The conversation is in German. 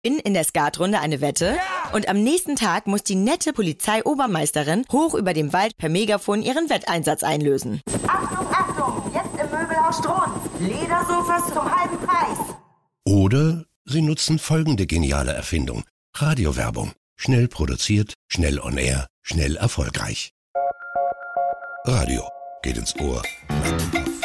In der Skatrunde eine Wette und am nächsten Tag muss die nette Polizeiobermeisterin hoch über dem Wald per Megafon ihren Wetteinsatz einlösen. Achtung, Achtung, jetzt im Möbelhaus Strunz. Ledersofas zum halben Preis. Oder Sie nutzen folgende geniale Erfindung. Radiowerbung. Schnell produziert, schnell on air, schnell erfolgreich. Radio geht ins Ohr.